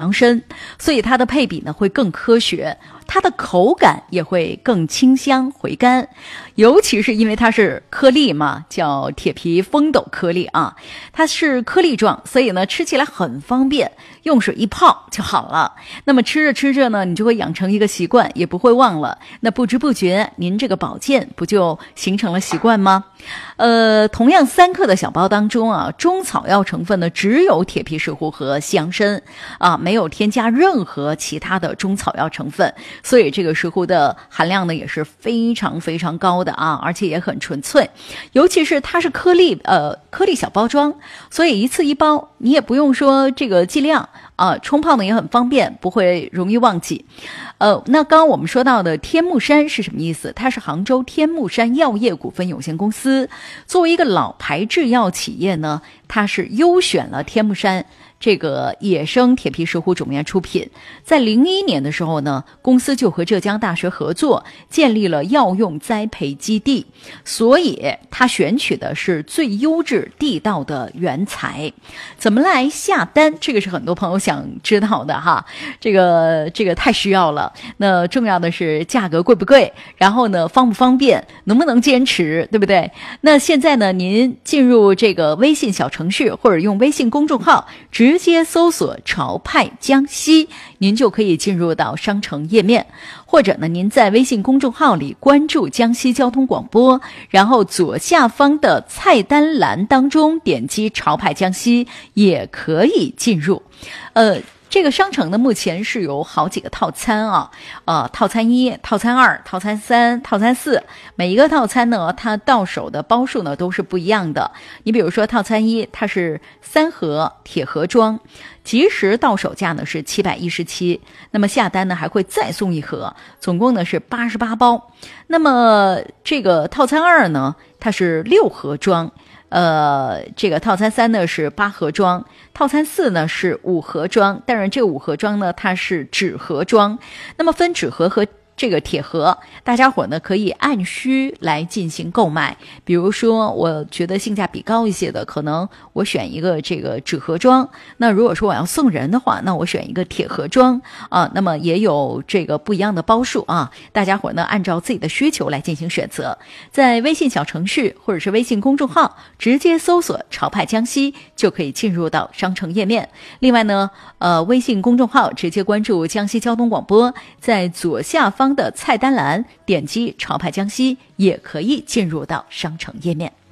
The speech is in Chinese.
量身，所以它的配比呢会更科学，它的口感也会更清香回甘，尤其是因为它是颗粒嘛，叫铁皮风斗颗粒啊，它是颗粒状，所以呢吃起来很方便，用水一泡就好了。那么吃着吃着呢，你就会养成一个习惯，也不会忘了，那不知不觉您这个保健不就形成了习惯吗？同样3克的小包当中啊，中草药成分呢只有铁皮石斛和西洋参啊，没有添加任何其他的中草药成分，所以这个石斛的含量呢也是非常非常高的啊，而且也很纯粹，尤其是它是颗粒小包装，所以一次一包，你也不用说这个剂量啊，冲泡呢也很方便，不会容易忘记。那刚刚我们说到的天目山是什么意思？它是杭州天目山药业股份有限公司，作为一个老牌制药企业呢，它是优选了天目山这个野生铁皮石斛种源出品。在01年的时候呢，公司就和浙江大学合作，建立了药用栽培基地，所以它选取的是最优质地道的原材。怎么来下单？这个是很多朋友想知道的哈，这个太需要了。那重要的是价格贵不贵，然后呢方不方便，能不能坚持，对不对？那现在呢，您进入这个微信小程序或者用微信公众号直接搜索潮派江西，您就可以进入到商城页面，或者呢您在微信公众号里关注江西交通广播，然后左下方的菜单栏当中点击潮派江西也可以进入。这个商城呢，目前是有好几个套餐啊，套餐1、套餐2、套餐3、套餐4，每一个套餐呢，它到手的包数呢都是不一样的。你比如说套餐1，它是3盒铁盒装，即时到手价呢是717，那么下单呢还会再送1盒，总共呢是88包。那么这个套餐2呢，它是6盒装。这个套餐3呢是8盒装，套餐4呢是5盒装，当然这个5盒装呢它是纸盒装，那么分纸盒和这个铁盒，大家伙呢可以按需来进行购买。比如说我觉得性价比高一些的，可能我选一个这个纸盒装，那如果说我要送人的话，那我选一个铁盒装啊，那么也有这个不一样的包数啊，大家伙呢按照自己的需求来进行选择。在微信小程序或者是微信公众号直接搜索潮派江西就可以进入到商城页面。另外呢微信公众号直接关注江西交通广播，在左下方的菜单栏点击潮派江西也可以进入到商城页面。